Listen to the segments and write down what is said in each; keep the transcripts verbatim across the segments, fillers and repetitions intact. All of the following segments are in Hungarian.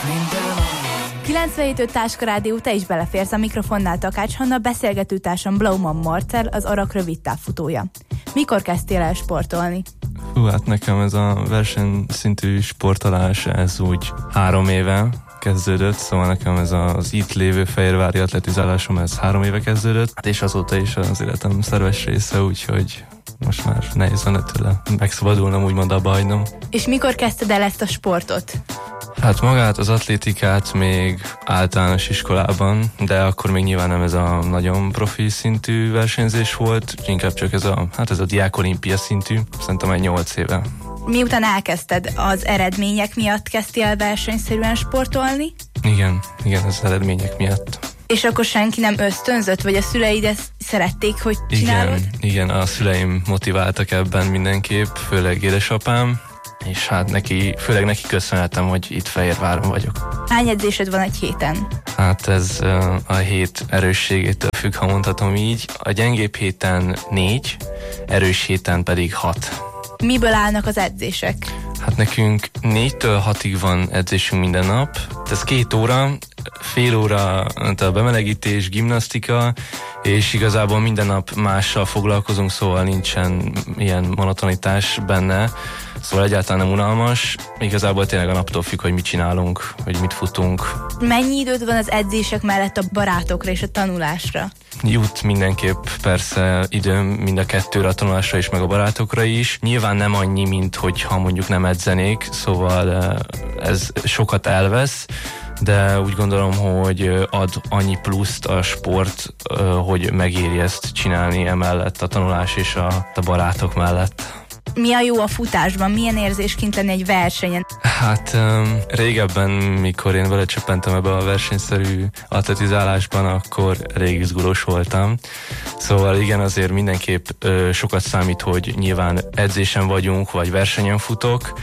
kilencvenhét öt Táska Rádió, te is beleférsz a mikrofonnál. Takács Hanna, beszélgetőtársam Blauman Marcell, az Arak rövidtávfutója. Mikor kezdtél el sportolni? Hú, hát nekem ez a versenyszintű sportolás, ez úgy három éve kezdődött, szóval nekem ez az itt lévő fehérvári atletizálásom, ez három éve kezdődött, és azóta is az életem szerves része, úgyhogy most már nehéz lenne tőle megszabadulnom, úgymond abba hagynom. És mikor kezdted el ezt a sportot? Hát magát, az atlétikát még általános iskolában, de akkor még nyilván nem ez a nagyon profi szintű versenyzés volt, inkább csak ez a, hát ez a diákolimpia szintű, szerintem egy nyolc éve. Miután elkezdted, az eredmények miatt kezdtél el versenyszerűen sportolni? Igen, igen, az eredmények miatt. És akkor senki nem ösztönzött, vagy a szüleid ezt szerették, hogy csinálod? Igen, igen, a szüleim motiváltak ebben mindenképp, főleg édesapám, és hát neki, főleg neki köszönhetem, hogy itt Fehérváron vagyok. Hány edzésed van egy héten? Hát ez uh, a hét erősségétől függ, ha mondhatom így. A gyengébb héten négy, erős héten pedig hat. Miből állnak az edzések? Hát nekünk négytől hatig van edzésünk minden nap. Ez két óra, fél óra a bemelegítés, gimnasztika, és igazából minden nap mással foglalkozunk, szóval nincsen ilyen monotonitás benne, szóval egyáltalán nem unalmas. Igazából tényleg a naptól függ, hogy mit csinálunk, hogy mit futunk. Mennyi időd van az edzések mellett a barátokra és a tanulásra? Jut mindenképp persze időm mind a kettőre, a tanulásra is, meg a barátokra is. Nyilván nem annyi, mint hogyha mondjuk nem edzenék, szóval ez sokat elvesz, de úgy gondolom, hogy ad annyi pluszt a sport, hogy megéri ezt csinálni emellett, a tanulás és a, a barátok mellett. Mi a jó a futásban? Milyen érzés kint lenni egy versenyen? Hát um, régebben, mikor én vele csöppentem ebbe a versenyszerű atletizálásban, akkor rég izgulós voltam. Szóval igen, azért mindenképp ö, sokat számít, hogy nyilván edzésen vagyunk, vagy versenyen futok,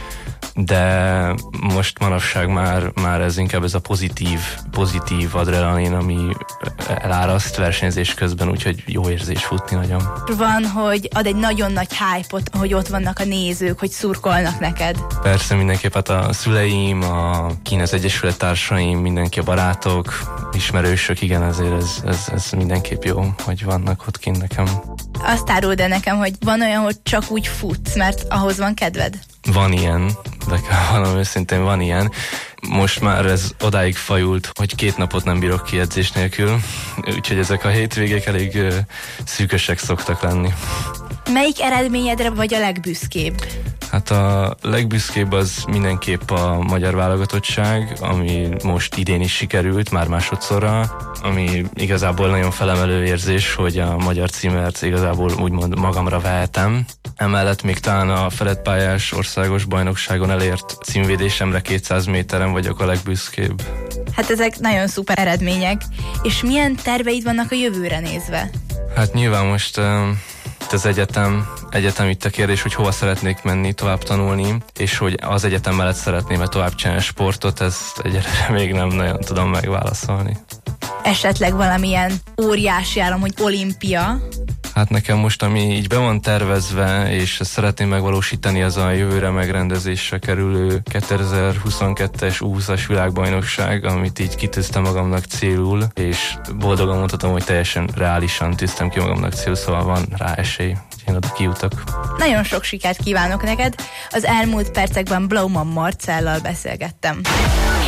de most manapság már, már ez inkább ez a pozitív, pozitív adrenalin, ami eláraszt versenyzés közben, úgyhogy jó érzés futni nagyon. Van, hogy ad egy nagyon nagy hype-ot, hogy ott vannak a nézők, hogy szurkolnak neked. Persze, mindenképp hát a szüleim, a kint az egyesület társaim, mindenki, a barátok, ismerősök, igen, azért ez, ez, ez mindenképp jó, hogy vannak ott kint nekem. Azt áruld el nekem, hogy van olyan, hogy csak úgy futsz, mert ahhoz van kedved? Van ilyen, de valami őszintén van ilyen. Most már ez odáig fajult, hogy két napot nem bírok ki edzés nélkül, úgyhogy ezek a hétvégék elég uh, szűkösek szoktak lenni. Melyik eredményedre vagy a legbüszkébb? Hát a legbüszkébb az mindenképp a magyar válogatottság, ami most idén is sikerült, már másodszorra, ami igazából nagyon felemelő érzés, hogy a magyar címert igazából úgymond magamra vehetem. Emellett még talán a feledpályás országos bajnokságon elért címvédésemre kétszáz méteren vagyok a legbüszkébb. Hát ezek nagyon szuper eredmények. És milyen terveid vannak a jövőre nézve? Hát nyilván most uh, az egyetem, egyetem itt a kérdés, hogy hova szeretnék menni tovább tanulni, és hogy az egyetem mellett szeretném-e tovább csinálni sportot, ezt egyelőre még nem nagyon tudom megválaszolni. Esetleg valamilyen óriási álom, hogy olimpia? Hát nekem most, ami így be van tervezve, és ezt szeretném megvalósítani, az a jövőre megrendezésre kerülő kétezer-huszonkettes U húszas világbajnokság, amit így kitűztem magamnak célul, és boldogan mondhatom, hogy teljesen reálisan tűztem ki magamnak célul, szóval van rá esély, hogy én oda kijutok. Nagyon sok sikert kívánok neked! Az elmúlt percekben Blauman Marcellal beszélgettem.